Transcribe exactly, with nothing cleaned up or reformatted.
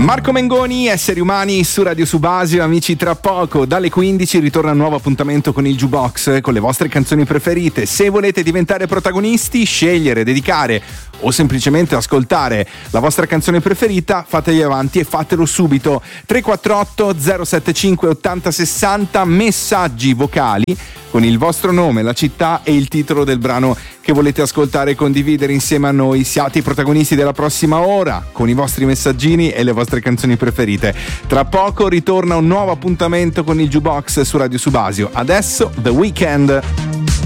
Marco Mengoni, Esseri Umani su Radio Subasio. Amici, tra poco dalle quindici ritorna un nuovo appuntamento con il Jukebox, con le vostre canzoni preferite. Se volete diventare protagonisti, scegliere, dedicare o semplicemente ascoltare la vostra canzone preferita, fategli avanti e fatelo subito. Tre quattro otto zero sette cinque ottanta sessanta, messaggi vocali con il vostro nome, la città e il titolo del brano che volete ascoltare e condividere insieme a noi. Siate i protagonisti della prossima ora con i vostri messaggini e le vostre canzoni preferite. Tra poco ritorna un nuovo appuntamento con il Jukebox su Radio Subasio. Adesso The Weeknd.